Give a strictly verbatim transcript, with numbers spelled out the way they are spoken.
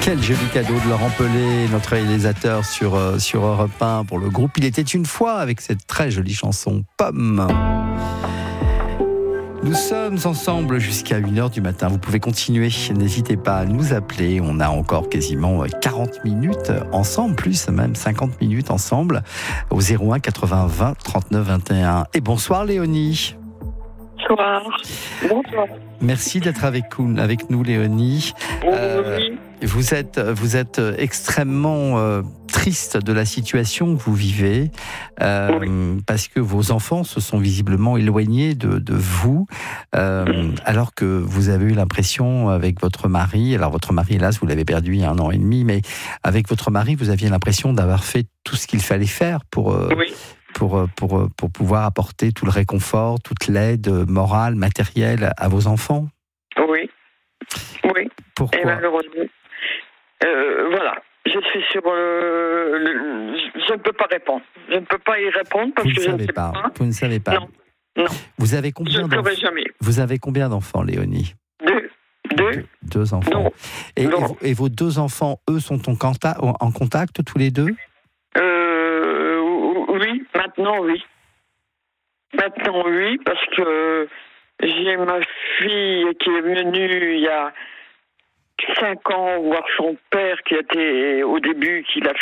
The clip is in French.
Quel joli cadeau de Laurent Pelé, notre réalisateur sur, euh, sur Europe un pour le groupe Il était une fois, avec cette très jolie chanson Pomme. Nous sommes ensemble jusqu'à une heure du matin. Vous pouvez continuer, n'hésitez pas à nous appeler. On a encore quasiment quarante minutes ensemble, plus même cinquante minutes ensemble, au zéro un quatre-vingts vingt trente-neuf vingt et un. Et bonsoir Léonie. Bonsoir. Bonsoir. Merci d'être avec, avec nous, Léonie. Oui. Euh, vous êtes, vous êtes extrêmement euh, triste de la situation que vous vivez, euh, oui. parce que vos enfants se sont visiblement éloignés de, de vous, euh, oui. alors que vous avez eu l'impression avec votre mari, alors votre mari, hélas, vous l'avez perdu il y a un an et demi, mais avec votre mari, vous aviez l'impression d'avoir fait tout ce qu'il fallait faire pour... Euh, oui. Pour, pour, pour pouvoir apporter tout le réconfort, toute l'aide morale, matérielle à vos enfants. Oui. Oui. Pourquoi ? Et malheureusement, euh, voilà. Je suis sur euh, le, je ne peux pas répondre. Je ne peux pas y répondre parce vous que ne je savez ne sais pas. pas. Vous ne savez pas. Non. Non. Vous avez combien je ne d'enfants ? saurais jamais. Vous avez combien d'enfants, Léonie ? Deux. Deux. Deux, deux enfants. Non. Et, non. Et, et vos deux enfants, eux, sont en contact, en contact tous les deux ? Euh, oui, maintenant oui. Maintenant oui, parce que j'ai ma fille qui est venue il y a cinq ans voir son père qui était au début, qui l'a